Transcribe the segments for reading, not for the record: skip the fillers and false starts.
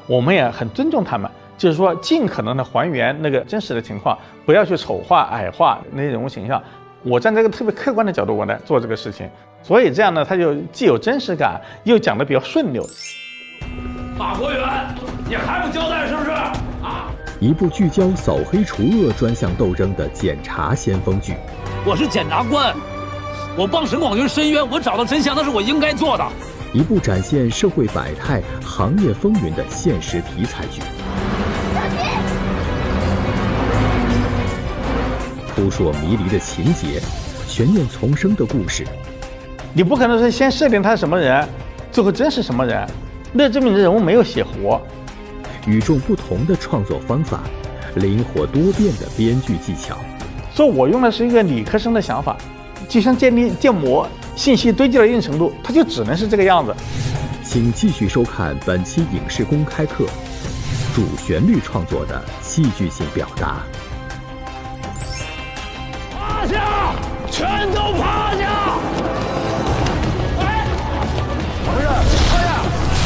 我们也很尊重他们，就是说尽可能的还原那个真实的情况，不要去丑化、矮化那些人物形象。我站在一个特别客观的角度，我来做这个事情，所以这样呢，它就既有真实感，又讲得比较顺溜。 马国元，你还不交代是不是？啊！ 一部聚焦扫黑除恶专项斗争的检察先锋剧。 我是检察官，我帮沈广军申冤，我找到真相，那是我应该做的。 一部展现社会百态、行业风云的现实题材剧。扑朔迷离的情节，悬念丛生的故事。 你不可能是先设定他是什么人，最后真是什么人，那证明人物没有写活。 与众不同的创作方法，灵活多变的编剧技巧。 所以我用的是一个理科生的想法，就像建模，信息堆积到一定程度，它就只能是这个样子。 请继续收看本期影视公开课，主旋律创作的戏剧性表达。 趴下，全都趴下！哎，怎么回事？趴下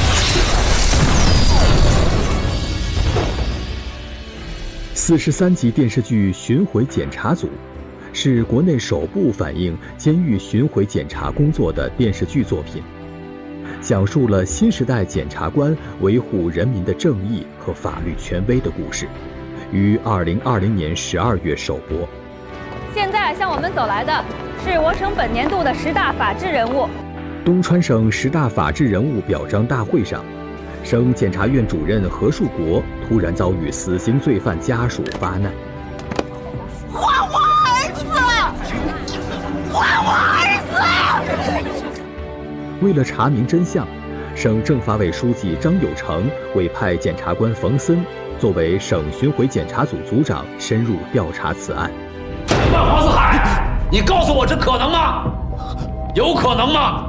！43集电视剧《巡回检查组》是国内首部反映监狱巡回检查工作的电视剧作品，讲述了新时代检察官维护人民的正义和法律权威的故事，于2020年12月首播。 现在向我们走来的是我省本年度的10大法治人物。 东川省10大法治人物表彰大会上，省检察院主任何树国突然遭遇死刑罪犯家属发难。 还我儿子！还我儿子！ 为了查明真相，省政法委书记张友成委派检察官冯森作为省巡回检查组组长深入调查此案。 万黄四海，你告诉我这可能吗？有可能吗？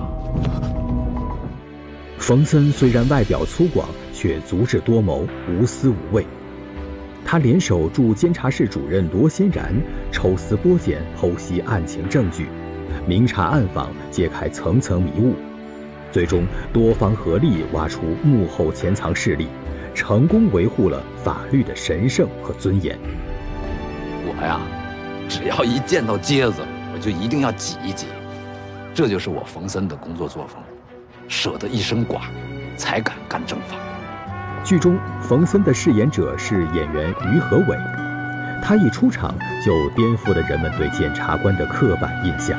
冯森虽然外表粗犷，却足智多谋，无私无畏。他联手驻监察室主任罗先然，抽丝剥茧，剖析案情证据，明察暗访，揭开层层迷雾，最终多方合力挖出幕后潜藏势力，成功维护了法律的神圣和尊严。 我呀，只要一见到疖子，我就一定要挤一挤，这就是我冯森的工作作风，舍得一身剐，才敢干正法。 剧中，冯森的饰演者是演员于和伟，他一出场就颠覆了人们对检察官的刻板印象。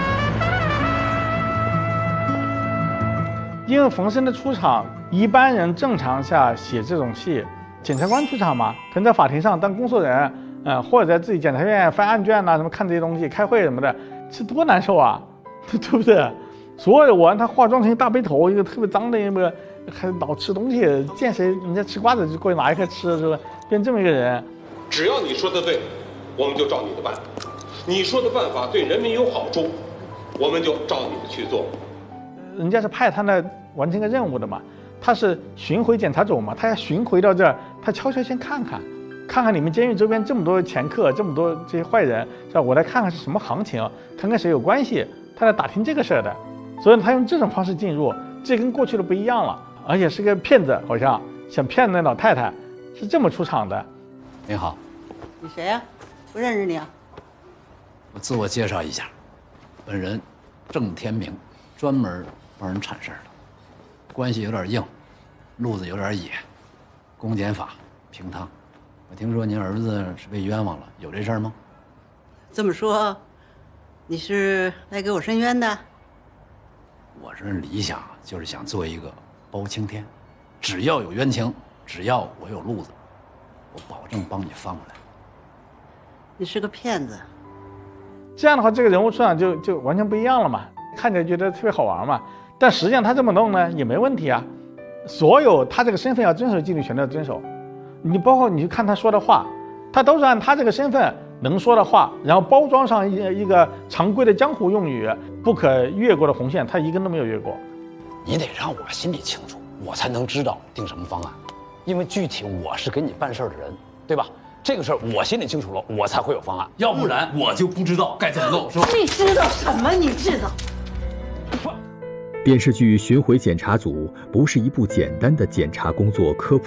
因为冯森的出场，一般人正常下写这种戏，检察官出场嘛，可能在法庭上当工作人，或者在自己检察院翻案卷呐，什么看这些东西、开会什么的，这多难受啊，对不对？所有的我让他化妆成一大背头，一个特别脏的一个，还老吃东西，见谁人家吃瓜子就过去拿一颗吃，是吧？变这么一个人。 只要你说的对，我们就照你的办；你说的办法对人民有好处，我们就照你的去做。 人家是派他来完成一个任务的嘛，他是巡回检查组嘛，他要巡回到这儿，他悄悄先看看你们监狱周边这么多前客，这么多这些坏人，是吧？我来看看是什么行情，看看谁有关系，他来打听这个事儿的。所以他用这种方式进入，这跟过去的不一样了，而且是个骗子，好像想骗那老太太，是这么出场的。 你好， 你谁呀？不认识你啊？ 我自我介绍一下，本人郑天明，专门帮人铲事儿的，关系有点硬，路子有点野，公检法平汤。我听说您儿子是被冤枉了，有这事儿吗？ 这么说，你是来给我申冤的？ 我这理想就是想做一个包青天，只要有冤情，只要我有路子，我保证帮你翻过来。 你是个骗子。 这样的话，这个人物出场就完全不一样了嘛，看起来觉得特别好玩嘛。但实际上他这么弄呢也没问题啊，所有他这个身份要遵守纪律全都要遵守。你包括你去看他说的话，他都是按他这个身份能说的话，然后包装上一个常规的江湖用语，不可越过的红线，他一根都没有越过。 你得让我心里清楚，我才能知道定什么方案，因为具体我是给你办事的人，对吧？这个事儿我心里清楚了，我才会有方案， 要不然我就不知道该怎么弄，是吧？ 你知道什么？你知道？ 电视剧《巡回检查组》不是一部简单的检查工作科普